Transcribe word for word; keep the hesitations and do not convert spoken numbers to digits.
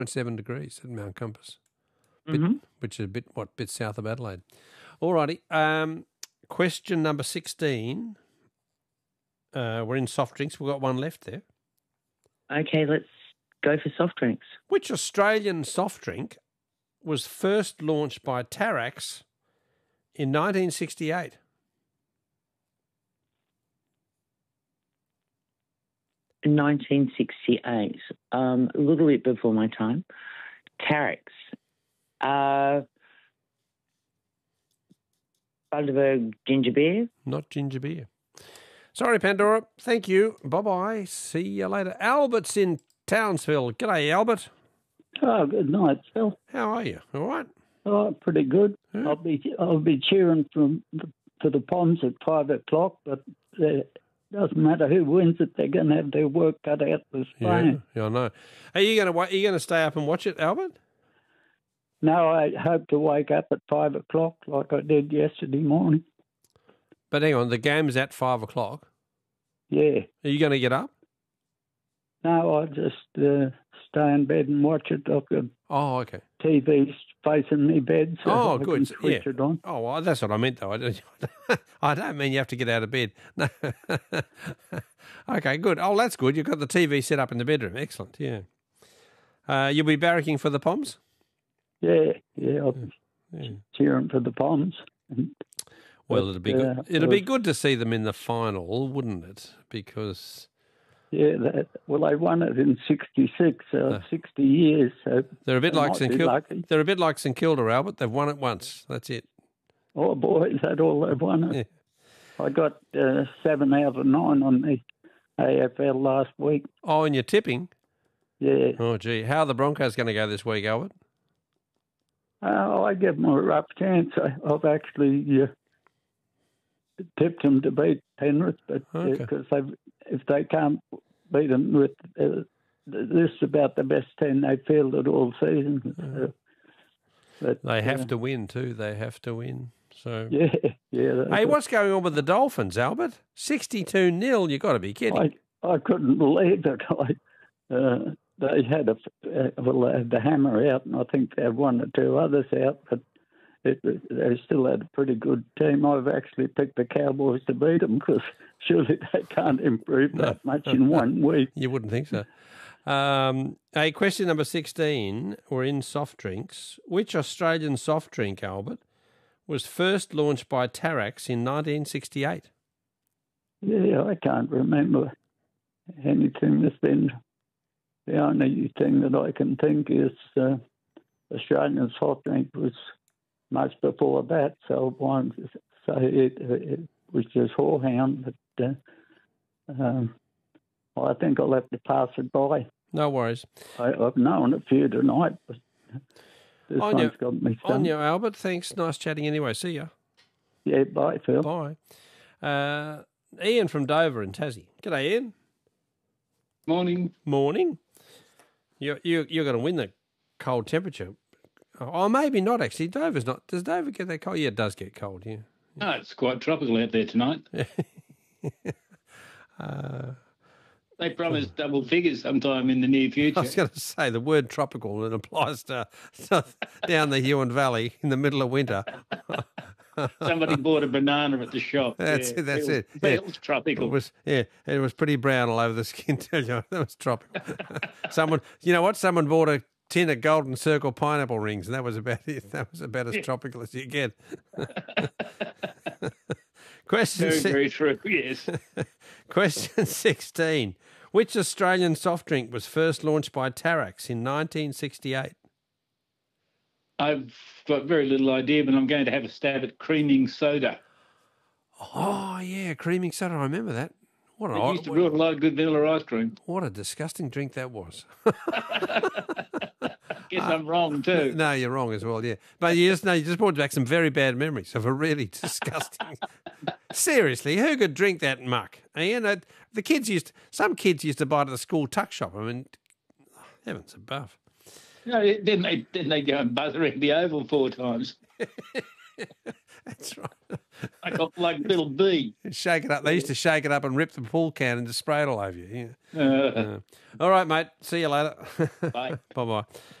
seven degrees at Mount Compass, bit, Mm-hmm. which is a bit, what, bit south of Adelaide. All righty. Um, question number sixteen. Uh, we're in soft drinks. We've got one left there. Okay, let's go for soft drinks. Which Australian soft drink was first launched by Tarax in nineteen sixty-eight? In nineteen sixty-eight, um, a little bit before my time. Tarax. Uh, Bundaberg ginger beer. Not ginger beer. Sorry, Pandora. Thank you. Bye-bye. See you later. Albert's in Townsville. G'day, Albert. Oh, good night, Phil. How are you? All right? Oh, pretty good. Yeah. I'll be I'll be cheering from the, for the Poms at five o'clock, but it doesn't matter who wins it. They're going to have their work cut out for Yeah, Spain. yeah, I know. Are you going to are you going to stay up and watch it, Albert? No, I hope to wake up at five o'clock like I did yesterday morning. But hang on, the game's at five o'clock. Yeah. Are you going to get up? No, I just uh, stay in bed and watch it. I've got Oh, okay. T V facing me bed, so Oh, I good. can switch Yeah. it on. Oh, well, that's what I meant, though. I don't, I don't mean you have to get out of bed. No. Okay, good. Oh, that's good. You've got the T V set up in the bedroom. Excellent, yeah. Uh, you'll be barracking for the Poms? Yeah, yeah, I'll be Yeah. cheering for the Poms. Well, But, it'll be good. uh, It'll be uh, good to see them in the final, wouldn't it? Because Yeah, that, well, they won it in sixty-six, so Uh. sixty years. So they're a bit they like might St be Kilda. lucky. They're a bit like St Kilda, Albert. They've won it once. That's it. Oh, boy, is that all they've won it? Yeah. I got uh, seven out of nine on the A F L last week. Oh, and you're tipping? Yeah. Oh, gee. How are the Broncos going to go this week, Albert? Uh, I give them a rough chance. I, I've actually uh, tipped them to beat Penrith, but Okay. because they if they can't beat them with uh, this is about the best ten they fielded all season. So, but, They have uh, to win too. They have to win. So, Yeah, yeah. that's hey, it. what's going on with the Dolphins, Albert? Sixty-two nil. You got to be kidding. I, I couldn't believe it. I, uh, they had a uh, well, they had the hammer out, and I think they had one or two others out, but it, they still had a pretty good team. I've actually picked the Cowboys to beat them because surely they can't improve that much in one week. You wouldn't think so. Um, hey, question number sixteen. We're in soft drinks. Which Australian soft drink, Albert, was first launched by Tarax in nineteen sixty-eight? Yeah, I can't remember anything that's been. The only thing that I can think is uh, Australian soft drink was much before that, so I won't say it, it was just Whorehound, but uh, um, I think I'll have to pass it by. No worries. I, I've known a few tonight, but this On one's you, got me on stumped. you, Albert. Thanks. Nice chatting anyway. See ya. Yeah, bye, Phil. Bye. Uh, Ian from Dover in Tassie. G'day, Ian. Morning. Morning. You, you, you're going to win the cold temperature. Oh, maybe not, actually. Dover's not. Does Dover get that cold? Yeah, it does get cold, yeah. No, it's quite tropical out there tonight. uh, They promised double figures sometime in the near I future. was going to say the word tropical, it applies to down the Huon Valley in the middle of winter. Somebody bought a banana at the shop. That's yeah, it. That's feels, it. Yeah. Feels tropical. It was yeah. It was pretty brown all over the skin. Tell you, that was tropical. Someone, you know what? Someone bought a tin of Golden Circle pineapple rings, and that was about it. That was about as tropical as you get. Question very, si- very true. Yes. Question sixteen. Which Australian soft drink was first launched by Tarax in nineteen sixty-eight? I've got very little idea, but I'm going to have a stab at creaming soda. Oh yeah, creaming soda. I remember that. What an It odd, used to build a lot of good vanilla ice cream. what a disgusting drink that was. Guess I'm wrong too. No, you're wrong as well, yeah. But you just no, you just brought back some very bad memories of a really disgusting. Seriously, who could drink that muck? Ian, uh, the kids used some kids used to buy it at the school tuck shop. I mean, heavens above. No, then they then they go and buzz around the oval four times. That's right. Like a like little bee. Shake it up. They used to shake it up and rip the pool can and just spray it all over you. Yeah. Uh, Uh, all right, mate. See you later. Bye. Bye-bye.